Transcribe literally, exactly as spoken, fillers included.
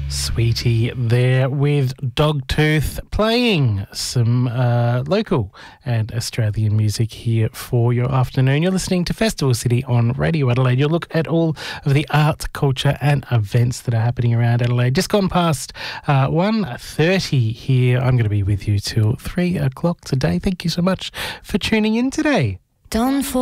Sweetie there with Dogtooth, playing some uh, local and Australian music here for your afternoon. You're listening to Festival City on Radio Adelaide. You'll look at all of the art, culture and events that are happening around Adelaide. Just gone past uh, one thirty here. I'm going to be with you till three o'clock today. Thank you so much for tuning in today. Done for